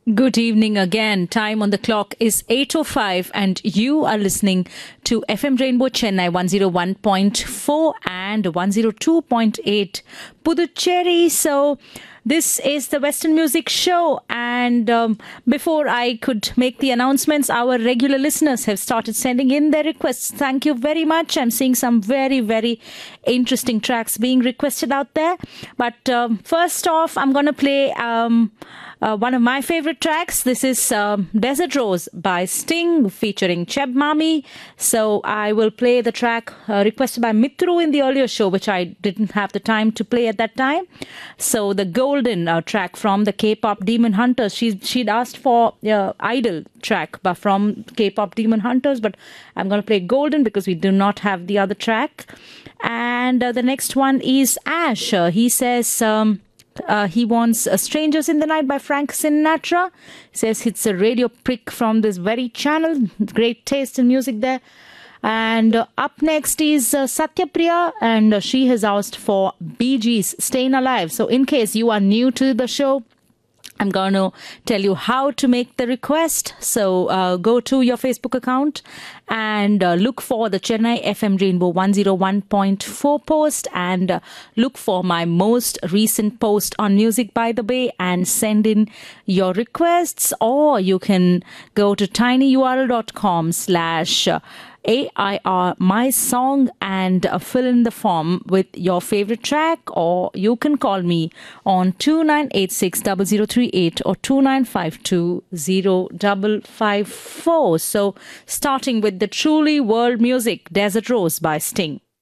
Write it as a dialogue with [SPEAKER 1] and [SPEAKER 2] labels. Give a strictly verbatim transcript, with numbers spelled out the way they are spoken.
[SPEAKER 1] Good evening again. Time on the clock is eight oh five and you are listening to F M Rainbow Chennai one oh one point four and one oh two point eight Puducherry. So this is the Western Music Show, and um, before I could make the announcements, our regular listeners have started sending in their requests. Thank you very much. I'm seeing some very, very interesting tracks being requested out there. But um, first off, I'm going to play um, uh, one of my favorite tracks. This is um, Desert Rose by Sting featuring Cheb Mami. So I will play the track uh, requested by Mitru in the earlier show, which I didn't have the time to play at that time. So the Golden uh, track from the K-pop Demon Hunters. She, she'd asked for uh, Idol track but from K-pop Demon Hunters, but I'm going to play Golden because we do not have the other track. And uh, the next one is Ash. Uh, he says... Um, Uh, he wants uh, Strangers in the Night by Frank Sinatra. He says it's a radio pick from this very channel. Great taste in music there. And uh, up next is uh, Satyapriya, and uh, she has asked for Bee Gees, Staying Alive. So in case you are new to the show, I'm going to tell you how to make the request. So uh, go to your Facebook account and uh, look for the Chennai F M Rainbow one oh one point four post, and uh, look for my most recent post on Music by the Bay and send in your requests. Or you can go to tinyurl.com slash A I R my song and uh, fill in the form with your favorite track, or you can call me on two nine eight six zero zero three eight or two nine five two zero five five four. So starting with the truly world music, Desert Rose by Sting.